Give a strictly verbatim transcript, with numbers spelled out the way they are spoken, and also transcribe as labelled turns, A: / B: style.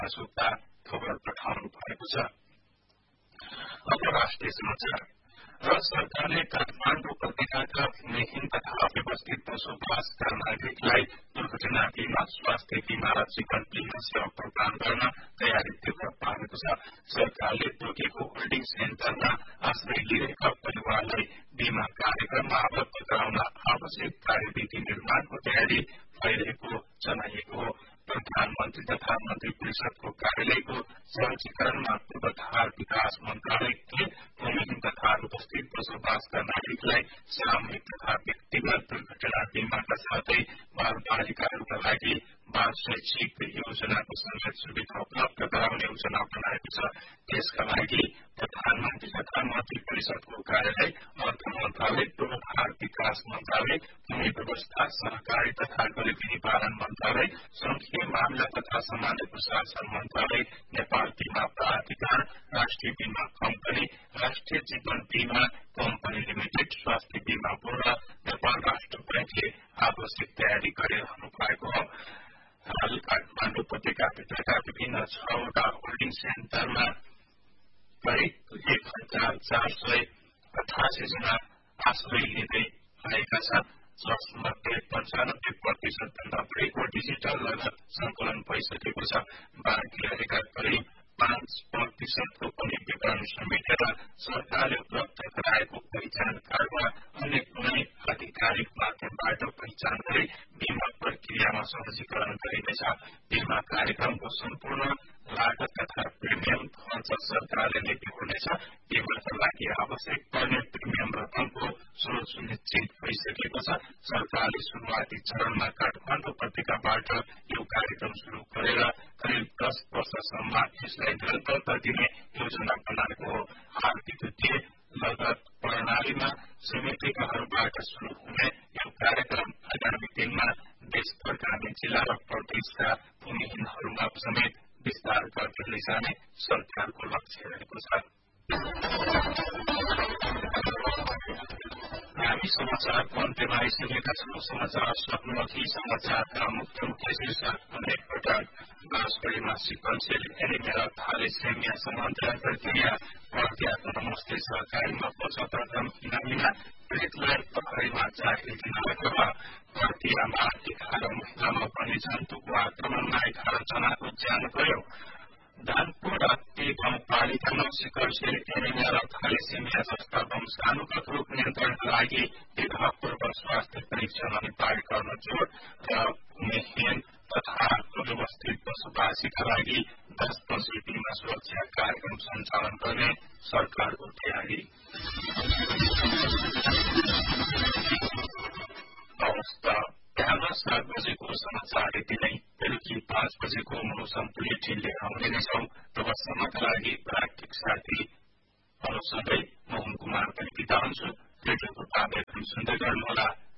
A: सुक्ता खबर पठाउनु भएको छ। अन्तर्राष्ट्रिय समाचार र सरकारले काठमाडौँ उपत्यकाका भूमिहीन तथा अव्यवस्थित बसोबास गर्ने नागरिकलाई दुर्घटना बीमा, स्वास्थ्य बीमा र जीवन बीमा सेवा प्रदान गर्न तयारी तीव्र पारेको छ। सरकारले तोकेको होल्डिङ सेन्टरमा आश्रय लिएका परिवारलाई बीमा कार्यक्रममा आबद्ध गराउन आवश्यक कार्यविधि निर्माणको तयारी भइरहेको जनाइएको हो। प्रधानमन्त्री तथा मन्त्री परिषदको कार्यालयको सहजीकरणमा पूर्वाधार विकास मन्त्रालयले भूमिहीन तथा अनुपस्थित बसोबास गर्ने नागरिकलाई सामूहिक तथा व्यक्तिगत दुर्घटना बीमाका साथै बाल बालिकाहरूका लागि बाल शैक्षिक योजनाको समेत सुविधा उपलब्ध गराउने योजना बनाएको छ। त्यसका लागि प्रधानमन्त्री तथा मन्त्री परिषदको कार्यालय, अर्थ मन्त्रालय, पूर्वाधार विकास मन्त्रालय, भूमि व्यवस्था, सहकारी तथा गरिबी निवारण मन्त्रालय, संघीय मामिला तथा सामान्य प्रशासन मन्त्रालय, नेपाल बीमा प्राधिकरण, राष्ट्रिय बीमा कम्पनी, राष्ट्रिय जीवन बीमा कम्पनी लिमिटेड, स्वास्थ्य बीमा बोर्ड र नेपाल राष्ट्र ब्याङ्कले आवश्यक तयारी गरिरहनु भएको हो। हाल काठमाडौँ उपत्यकाभित्रका विभिन्न छवटा होल्डिङ सेन्टरमा करिब एक हजार चार सय अठासी जना आश्रय लिँदै आएका छन्, जसमध्ये पञ्चानब्बे प्रतिशत भन्दा बढीको डिजिटल लगत संकलन भइसकेको छ। बाँकी रहेका करिब पाँच प्रतिशतको पनि विवरण समेटेर सरकारले उपलब्ध गराएको पहिचान कार्डमा अन्य कुनै आधिकारिक माध्यमबाट पहिचान गरी बीमा प्रक्रियामा सहजीकरण गरिनेछ। बीमा कार्यक्रमको सम्पूर्ण लागत तथा प्रिमियम खर्च सरकारले नै बेहोर्नेछ। बीमाका लागि आवश्यक पर्ने प्रिमियम रकमको स्रोत सुनिश्चित भइसकेको छ। सरकारले सुरुवाती चरणमा काठमाडौँ उपत्यकाबाट यो कार्यक्रम शुरू गरेर करिब दस वर्षसम्म यसलाई निरन्तरता दिने योजना बनाएको हो। हाल विद्युतीय लगत प्रणालीमा समितिकाहरूबाट शुरू हुने यो कार्यक्रम आगामी दिनमा देशभरका जिल्ला र प्रदेशका भूमिहीनहरूमा समेत विस्तार गर्दै लैजाने सरकारको लक्ष्य रहेको छ। हामी समाचारको अन्त्यमा आइसकेका छौं। समाचार सक्नुअघि समाचारका मुख्य मुख्य शीर्षक एकपटक बाँसबडीमा सिकल सेल एनिमिया थालेसेमिया समान्तराल प्रक्रिया प्रत्याको नमस्ते सहकारीमा पचहत्तर ग्राम किनामिना पीडितलाई प्रहरीमा जागिर दिन लगाएको प्रक्रियामा एघार महिलामा पनि जन्तुको आक्रमणमा एघार जनाको ज्यान गयो। दानपुर राप्ती गाउँपालिकामा सिकल सेल एनिमिया र थालेसेमिया जस्ता वंशानुगत रोग नियन्त्रणका लागि विभागपूर्व स्वास्थ्य परीक्षण अनिवार्य गर्न जोड र भूमिहीन तथा अव्यवस्थित बसोबासीका लागि दस वर्ष बीमा सुरक्षा कार्यक्रम सञ्चालन गर्ने सरकारको तयारी। बिहान सात बजेको समाचार यति नै। बेलुकी पाँच बजेको मौसम बुलेटिन लिएर आउने नै छौं। तबसम्मका लागि प्राकृतिक साथी अनुसँगै मोहन कुमार पनि बिदा हुन्छु। रेडियोको कार्यक्रम सुन्दै गर्नुहोला।